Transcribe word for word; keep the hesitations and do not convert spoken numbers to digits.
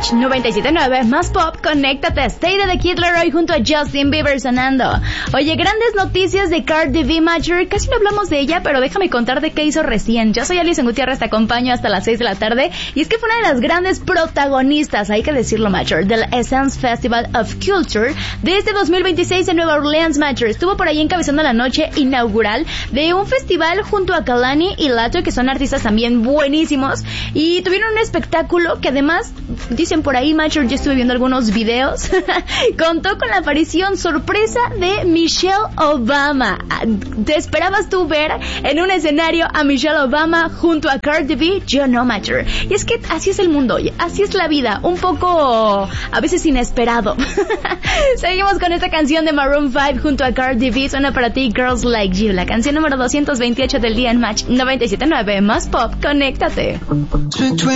Match noventa y siete punto nueve, más pop, conéctate. Stay de The Kid Laroi junto a Justin Bieber sonando. Oye, grandes noticias de Cardi B, Matcher. Casi no hablamos de ella, pero déjame contarte qué hizo recién. Yo soy Alison Gutiérrez, te acompaño hasta las seis de la tarde. Y es que fue una de las grandes protagonistas, hay que decirlo, Matcher, del Essence Festival of Culture de este dos mil veintiséis en Nueva Orleans, Matcher. Estuvo por ahí encabezando la noche inaugural de un festival junto a Kalani y Lato, que son artistas también buenísimos. Y tuvieron un espectáculo que además, dicen por ahí, Matcher, yo estuve viendo algunos videos, contó con la aparición sorpresa de Michelle Obama. ¿Te esperabas tú ver en un escenario a Michelle Obama junto a Cardi B? Yo no, Matcher. Y es que así es el mundo, así es la vida, un poco a veces inesperado. Seguimos con esta canción de Maroon cinco junto a Cardi B. Suena para ti Girls Like You, la canción número doscientos veintiocho del día en Match noventa y siete punto nueve, más pop, conéctate.